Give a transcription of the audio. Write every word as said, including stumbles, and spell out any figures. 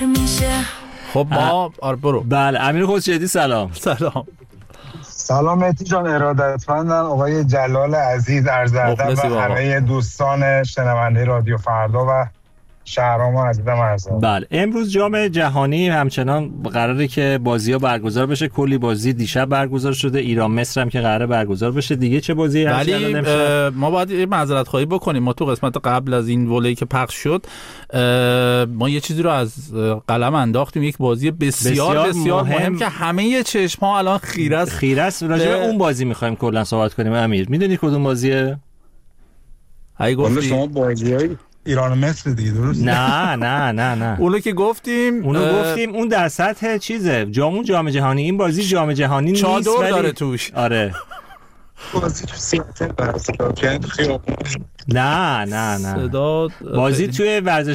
خب ما آره برو. بله امیر خسروی سلام. سلام. سلام مهدی جان، ارادتمندم آقای جلال عزیز، عرض ادب و همه دوستان شنونده رادیو فردا و شهرام عزیزم عرض ادب. بله امروز جام جهانی همچنان قراره که بازی‌ها برگزار بشه، کلی بازی دیشب برگزار شده، ایران مصر هم که قراره برگزار بشه. دیگه چه بازی هست؟ ولی ما باید یه معذرت خواهی بکنیم. ما تو قسمت قبل از این ولی که پخش شد ما یه چیزی رو از قلم انداختیم، یک بازی بسیار بسیار, بسیار مهم, مهم که همه چشم‌ها الان خیره است. خیره است راجع به اون بازی می‌خوایم کلا صحبت کنیم. امیر میدونی کدوم بازیه؟ ای گفتی شما بازیای ایران مصر دیگه درست؟ نه نه نه نه اونو که گفتیم اونو اه... گفتیم اون در سطح چیزه جامون جام جهانی. این بازی جام جهانی نیست چادر ولی داره توش. آره بازی تو سیاتل برای خیابون. نه نه نه صدا بازی توی ورزش